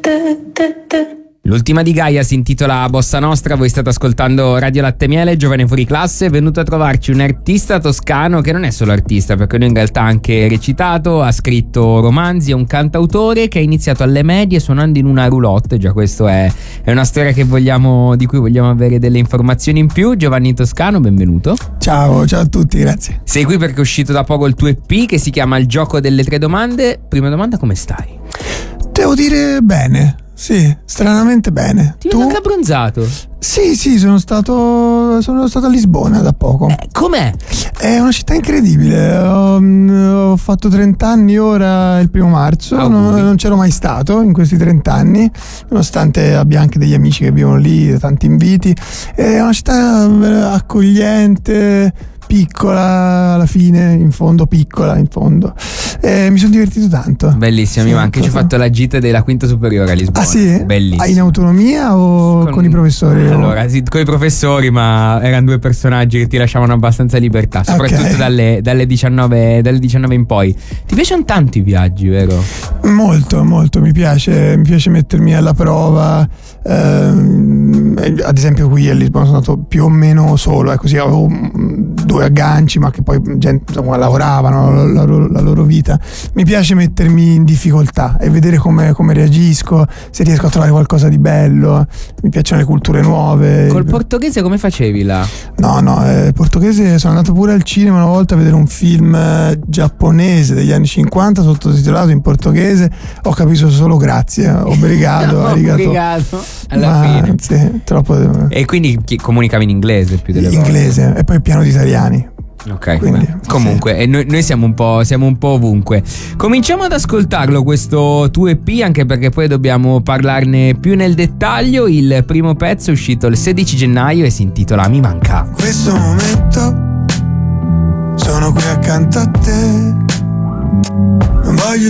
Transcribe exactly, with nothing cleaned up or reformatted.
L'ultima di Gaia si intitola Bossa Nostra. Voi state ascoltando Radio Latte Miele, Giovane Fuori Classe. È venuto a trovarci un artista toscano che non è solo artista, perché lui in realtà ha anche recitato, ha scritto romanzi, è un cantautore che ha iniziato alle medie suonando in una roulotte. Già questo è, è una storia che vogliamo, di cui vogliamo avere delle informazioni in più. Giovanni Toscano, benvenuto. Ciao, ciao a tutti, grazie. Sei qui perché è uscito da poco il tuo E P che si chiama Il gioco delle tre domande. Prima domanda, come stai? Devo dire bene. Sì, stranamente bene. Ti tu? vedo anche abbronzato. Sì, sì, sono stato sono stato a Lisbona da poco. Eh, com'è? È una città incredibile. Ho, ho fatto trenta anni ora il primo marzo. Non, non c'ero mai stato in questi trenta anni, nonostante abbia anche degli amici che vivono lì, tanti inviti. È una città accogliente, piccola alla fine, in fondo piccola in fondo. Eh, mi sono divertito tanto. Bellissimo, sì, mi manca. Ci ho fatto la gita della quinta superiore a Lisbona. Ah sì? Bellissimo. Hai in autonomia o con, con i professori? Allora, sì, con i professori, ma erano due personaggi che ti lasciavano abbastanza libertà, soprattutto okay. dalle, dalle, diciannove, dalle diciannove in poi. Ti piacciono tanto i viaggi, vero? Molto, molto, mi piace, mi piace mettermi alla prova. Ehm, ad esempio qui a Lisbona sono andato più o meno solo, eh, così avevo due agganci, ma che poi gente, insomma, lavoravano la, la, la loro vita. Mi piace mettermi in difficoltà e vedere come, come reagisco, se riesco a trovare qualcosa di bello. Mi piacciono le culture nuove. Col portoghese come facevi là? No, no, eh, portoghese sono andato pure al cinema una volta a vedere un film eh, giapponese degli anni cinquanta sottotitolato in portoghese. Ho capito solo grazie, obrigado, no, arigato. Obrigado, alla ma, fine. Sì, troppo. E quindi comunicavi in inglese più delle volte? Inglese e poi piano di italiani. Ok, quindi, beh, comunque sì. E noi, noi siamo un po' siamo un po' ovunque. Cominciamo ad ascoltarlo questo tuo E P, anche perché poi dobbiamo parlarne più nel dettaglio. Il primo pezzo è uscito il sedici gennaio e si intitola Mi manca. Questo momento sono qui accanto a te,